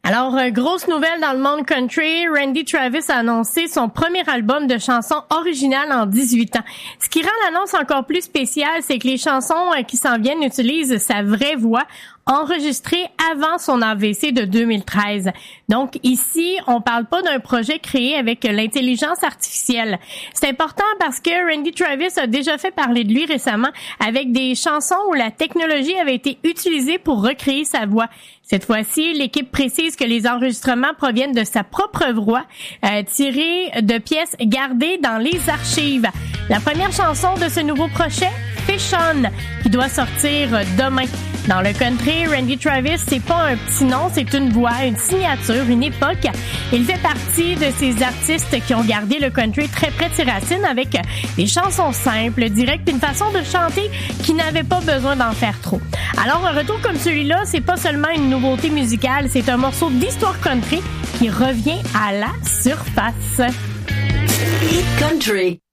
Alors, grosse nouvelle dans le monde country, Randy Travis a annoncé son premier album de chansons originales en 18 ans. Ce qui rend l'annonce encore plus spéciale, c'est que les chansons qui s'en viennent utilisent sa vraie voix, enregistrée avant son AVC de 2013. Donc ici, on parle pas d'un projet créé avec l'intelligence artificielle. C'est important parce que Randy Travis a déjà fait parler de lui récemment avec des chansons où la technologie avait été utilisée pour recréer sa voix. Cette fois-ci, l'équipe précise que les enregistrements proviennent de sa propre voix, tirés de pièces gardées dans les archives. La première chanson de ce nouveau projet, Fish On, qui doit sortir demain. Dans le country, Randy Travis, c'est pas un petit nom, c'est une voix, une signature, une époque. Il fait partie de ces artistes qui ont gardé le country très près de ses racines avec des chansons simples, directes, une façon de chanter qui n'avait pas besoin d'en faire trop. Alors, un retour comme celui-là, c'est pas seulement une nouveauté musicale, c'est un morceau d'histoire country qui revient à la surface. Hit Country.